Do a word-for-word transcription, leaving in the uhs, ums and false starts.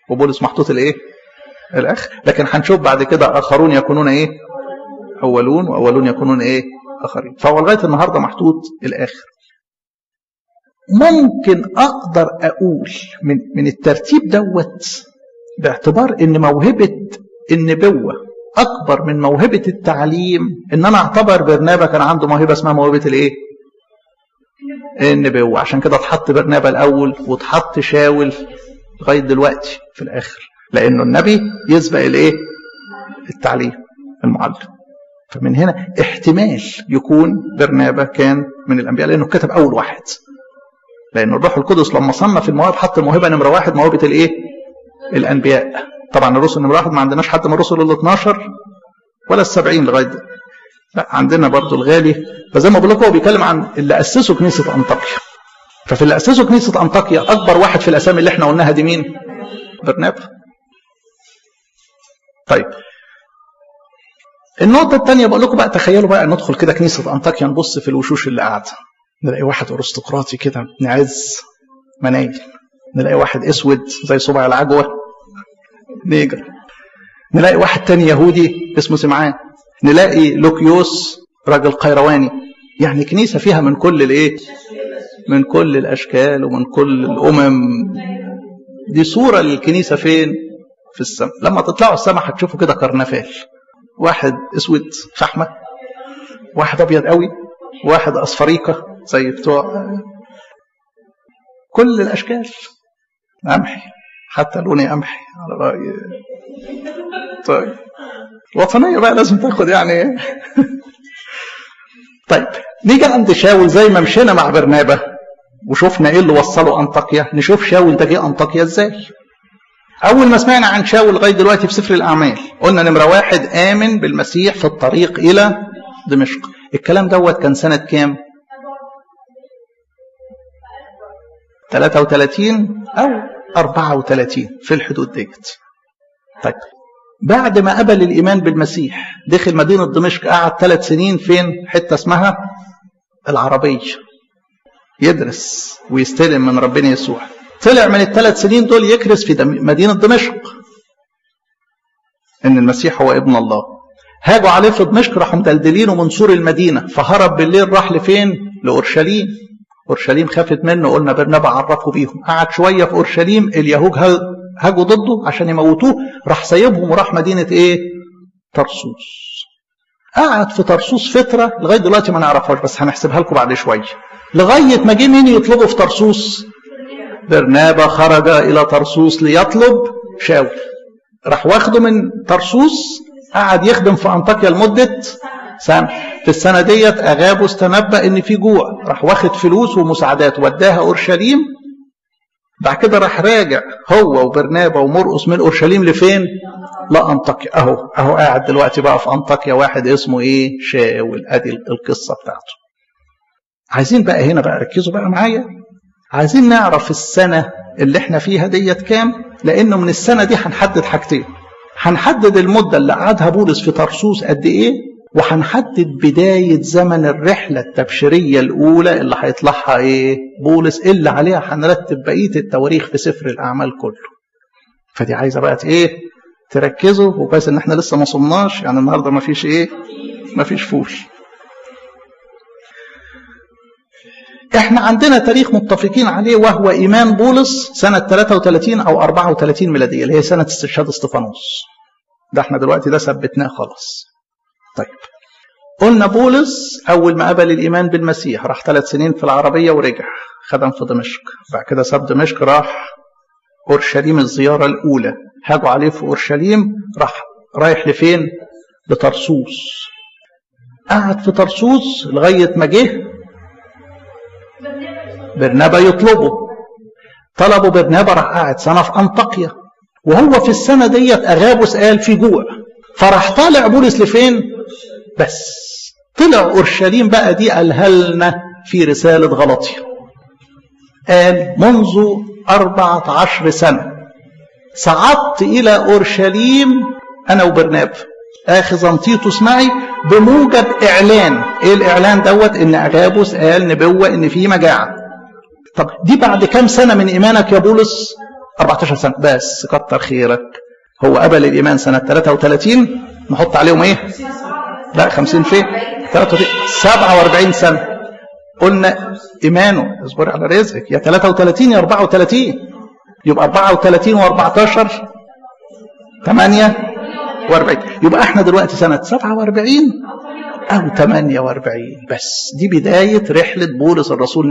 وبولس محطوط الايه الاخر. لكن هنشوف بعد كده اخرون يكونون ايه اولون، واولون يكونون ايه اخرين. فهو لغايه النهارده محطوط الاخر. ممكن اقدر اقول من من الترتيب دوت باعتبار ان موهبه النبوه اكبر من موهبه التعليم، ان انا اعتبر برنابا كان عنده موهبه اسمها موهبه الايه النبوه. عشان كده اتحط برنابا الاول واتحط شاول لغايه دلوقتي في الاخر، لانه النبي يسبق الايه التعليم المعلم. فمن هنا احتمال يكون برنابا كان من الانبياء، لانه كتب اول واحد، لأن الروح القدس لما صنف المواهب حط الموهبة نمرة واحد موهبة الإيه؟ الأنبياء. طبعا الرسل نمرة واحد ما عندناش حد من الرسل ال اثناشر ولا السبعين لغاية ده. لا عندنا برضو الغالي. فزي ما بقول لكم هو بيتكلم عن اللي أسسوا كنيسة أنطاكيا. ففي اللي أسسوا كنيسة أنطاكيا أكبر واحد في الأسامي اللي احنا قلناها دي مين؟ برنابا. طيب النقطة الثانية بقول لكم بقى، تخيلوا بقى ندخل كده كنيسة أنطاكيا نبص في الوشوش اللي قاعدة، نلاقي واحد أرستقراطي كده نعز منايل، نلاقي واحد اسود زي صبع العجوة نيجر، نلاقي واحد تاني يهودي اسمه سمعان، نلاقي لوكيوس راجل قيرواني. يعني كنيسة فيها من كل الايه من كل الاشكال ومن كل الامم. دي صورة للكنيسة فين؟ في السماء. لما تطلعوا السماء هتشوفوا كده كرنفال، واحد اسود فحمة، واحد ابيض قوي، واحد اصفريقة زي بتوع كل الاشكال، قمحي حتى لوني قمحي على راي. طيب الوطنيه بقى لازم تاخد يعني. طيب نيجي عند شاول، زي ما مشينا مع برنابا وشوفنا ايه اللي وصله انطاكيا، نشوف شاول ده جه انطاكيا ازاي. اول ما سمعنا عن شاول لغايه دلوقتي في سفر الاعمال قلنا نمره واحد امن بالمسيح في الطريق الى دمشق. الكلام دوت كان سنه كام؟ ثلاثة وثلاثين أو أربعة وثلاثين في الحدود ديت. طيب بعد ما قبل الإيمان بالمسيح دخل مدينة دمشق، قعد ثلاث سنين فين؟ حتة اسمها العربية، يدرس ويستلم من ربنا يسوع. طلع من الثلاث سنين دول يكرس في مدينة دمشق إن المسيح هو ابن الله. هاجوا عليه في دمشق، راحوا مدلدلينه من سور المدينة، فهرب بالليل راح لفين؟ لأورشليم. أورشليم خافت منه، قلنا برنابا عرفوا بيهم. قعد شوية في أورشليم، اليهود هاجوا ضده عشان يموتوه، راح سايبهم وراح مدينة إيه؟ طرسوس. قعد في طرسوس فترة لغاية دلوقتي ما نعرفهاش، بس هنحسبها لكم بعد شوية. لغاية ما جه مين يطلبه في طرسوس؟ برنابا خرج إلى طرسوس ليطلب شاول. راح واخده من طرسوس، قعد يخدم في أنطاكيا لمدة سنة. في السنة ديت أغابوس تنبأ إن في جوع، راح واخد فلوس ومساعدات وداها أورشليم. بعد كده راح راجع هو وبرنابا ومرقس من أورشليم لفين؟ لأنطاكيا. أهو أهو قاعد دلوقتي بقى في أنطاكيا واحد اسمه إيه؟ شاول. أدي القصة بتاعته. عايزين بقى هنا بقى ركزوا بقى معايا، عايزين نعرف السنة اللي احنا فيها ديت كام، لأنه من السنة دي هنحدد حاجتين. هنحدد المدة اللي قعدها بولس في طرسوس قد إيه، وهنحدد بداية زمن الرحلة التبشيرية الأولى اللي هيطلعها إيه؟ بولس، اللي عليها هنرتب بقية التواريخ في سفر الأعمال كله. فدي عايزة بقى إيه؟ تركزوا، وبس إن إحنا لسه ما صمناش، يعني النهاردة ما فيش إيه؟ ما فيش فول. إحنا عندنا تاريخ متفقين عليه، وهو إيمان بولس سنة ثلاثة وثلاثين أو أربعة وثلاثين ميلادية، اللي هي سنة استشهاد اسطفانوس. ده إحنا دلوقتي ده ثبتناه خلاص. طيب قلنا بولس أول ما قبل الإيمان بالمسيح راح ثلاث سنين في العربية ورجع خدم في دمشق. بعد كده ساب دمشق راح أورشليم الزيارة الأولى. هاجوا عليه في أورشليم، راح رايح لفين؟ لطرسوس. قعد في طرسوس لغاية ما جه برنابا يطلبه. طلبوا برنابا، راح قاعد سنة في أنطاكيا. وهو في السنة ديت أغابوس قال في جوع، فراح طالع بولس لفين؟ بس طلع أورشليم بقى. دي قالها لنا في رسالة غلطية، قال منذ أربعة عشر سنة صعدت إلى أورشليم أنا وبرنابا آخذا تيتوس معي بموجب إعلان. إيه الإعلان دوت؟ إن أغابوس قال نبوة إن في مجاعة. طب دي بعد كام سنة من إيمانك يا بولس؟ أربعتاشر سنة بس، كتر خيرك. هو قبل الإيمان سنة ثلاثة وثلاثين، نحط عليهم إيه؟ لا خمسين فين؟ ثلاثة وثلاثين، سبعة وأربعين سنة. قلنا إيمانه، اصبر على رزقك، يا ثلاثة وثلاثين يا أربعة وثلاثين، يبقى أربعة وثلاثين وأربعتاشر ثمانية وأربعين، يبقى احنا دلوقتي سنة سبعة وأربعين أو ثمانية وأربعين. بس دي بداية رحلة بولس الرسول